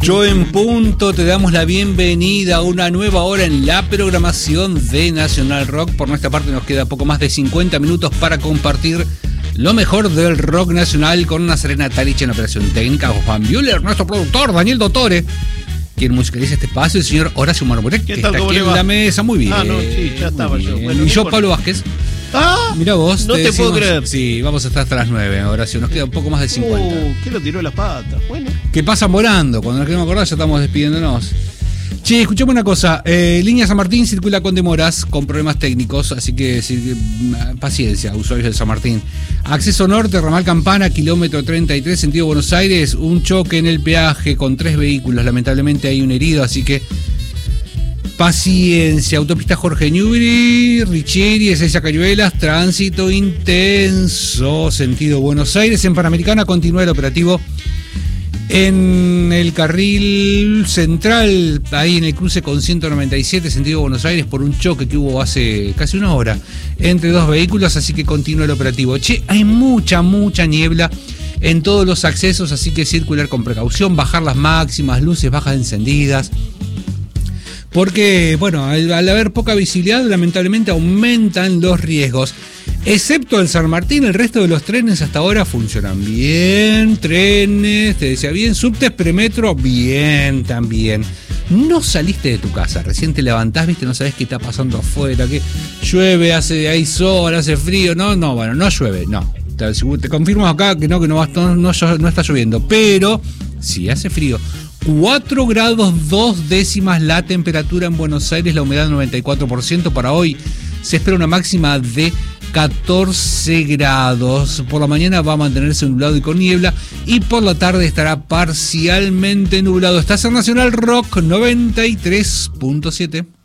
8 en punto, te damos la bienvenida a una nueva hora en la programación de Nacional Rock. Por nuestra parte nos queda poco más de 50 minutos para compartir lo mejor del rock nacional con Nazarena Talich en la operación técnica, Juan Buehler, nuestro productor, Daniel Dottore, quien musicaliza este espacio, el señor Horacio Marmurek, que está aquí en la mesa. Muy bien. No, sí, ya estaba yo. Bueno, y yo, Pablo Vázquez. Mirá vos. No te puedo creer. Sí, vamos a estar hasta las 9, Horacio. Nos queda un poco más de 50. ¿Qué lo tiró las patas? Bueno. Que pasan volando. Cuando nos queremos acordar ya estamos despidiéndonos. Che, escuchame una cosa. Línea San Martín circula con demoras, con problemas técnicos, así que paciencia, usuarios de San Martín. Acceso norte, ramal Campana, kilómetro 33, sentido Buenos Aires. Un choque en el peaje con 3 vehículos. Lamentablemente hay un herido, así que paciencia. Autopista Jorge Newbery, Richieri, Ezeiza Cayuelas, tránsito intenso, sentido Buenos Aires. En Panamericana continúa el operativo en el carril central, ahí en el cruce con 197, sentido Buenos Aires, por un choque que hubo hace casi una hora entre dos vehículos, así que continúa el operativo. Che, hay mucha niebla en todos los accesos, así que circular con precaución, bajar las máximas, luces bajas encendidas. Porque, bueno, al haber poca visibilidad, lamentablemente aumentan los riesgos. Excepto el San Martín, el resto de los trenes hasta ahora funcionan bien. Trenes, te decía bien. Subtes, premetro, bien también. No saliste de tu casa, recién te levantás, viste, no sabés qué está pasando afuera, que llueve, hay sol, hace frío. No, bueno, no llueve, no. Te confirmo acá que no está lloviendo, pero sí hace frío. 4 grados 2 décimas la temperatura en Buenos Aires, la humedad 94%. Para hoy se espera una máxima de 14 grados. Por la mañana va a mantenerse nublado y con niebla, y por la tarde estará parcialmente nublado. Estás en Nacional Rock 93.7.